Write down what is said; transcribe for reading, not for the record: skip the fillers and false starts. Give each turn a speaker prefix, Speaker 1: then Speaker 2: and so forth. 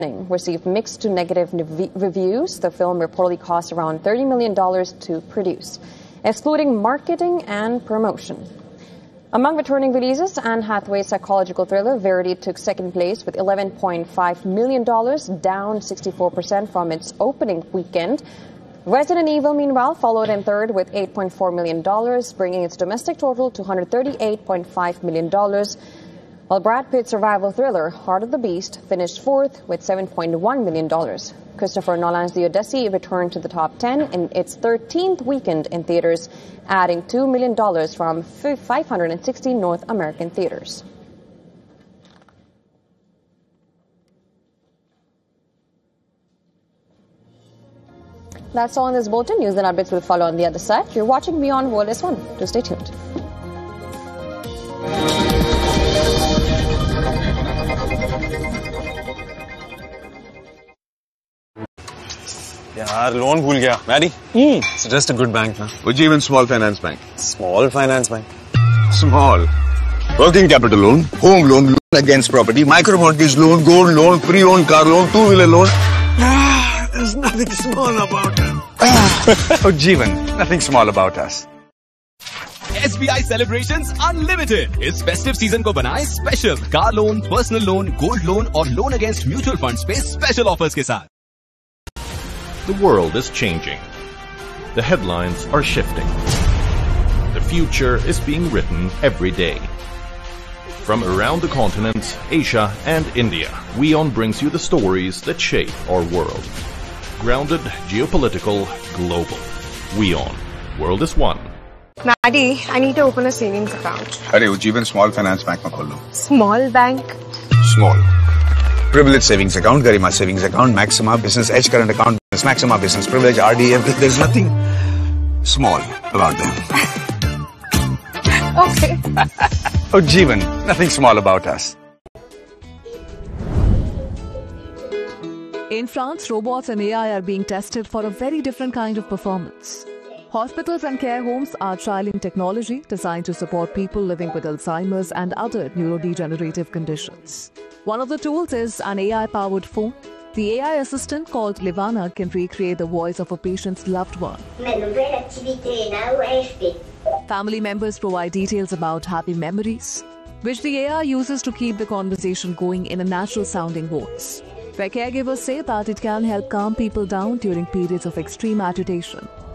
Speaker 1: received mixed to negative reviews. The film reportedly cost around $30 million to produce, excluding marketing and promotion. Among returning releases, Anne Hathaway's psychological thriller Verity took second place with $11.5 million, down 64% from its opening weekend. Resident Evil, meanwhile, followed in third with $8.4 million, bringing its domestic total to $138.5 million. While Brad Pitt's survival thriller, Heart of the Beast, finished fourth with $7.1 million. Christopher Nolan's The Odyssey returned to the top 10 in its 13th weekend in theaters, adding $2 million from 560 North American theaters. That's all in this bulletin. News and updates will follow on the other side. You're watching Beyond World is One. Do stay tuned.
Speaker 2: यार loan भूल गया Maddie suggest a good bank ना
Speaker 3: Ujjivan Small Finance Bank.
Speaker 2: Small finance bank.
Speaker 3: Small. Working capital loan, home loan, loan against property, micro mortgage loan, gold loan, pre-owned car loan, two-wheeler loan.
Speaker 2: There's nothing small about it.
Speaker 4: Ujjivan, nothing small about us.
Speaker 5: SBI Celebrations Unlimited इस festive season को बनाए special car loan, personal loan, gold loan और loan against mutual funds पे special offers के साथ.
Speaker 6: The world is changing. The headlines are shifting. The future is being written every day. From around the continent, Asia and India, WION brings you the stories that shape our world. Grounded, geopolitical, global. WION. World is one.
Speaker 7: Maddie, I need to open a savings account.
Speaker 3: अरे Ujjivan Small Finance Bank में खोल लो.
Speaker 7: Small bank?
Speaker 3: Small. Privilege savings account, Garima savings account, Maxima business, Edge current account, Maxima business privilege, RDF. There's nothing small about them.
Speaker 7: Okay.
Speaker 4: Ujjivan, nothing small about us.
Speaker 8: In France, robots and AI are being tested for a very different kind of performance. Hospitals and care homes are trialing technology designed to support people living with Alzheimer's and other neurodegenerative conditions. One of the tools is an AI-powered phone. The AI assistant called Livana can recreate the voice of a patient's loved one. Family members provide details about happy memories, which the AI uses to keep the conversation going in a natural-sounding voice. Where caregivers say that it can help calm people down during periods of extreme agitation.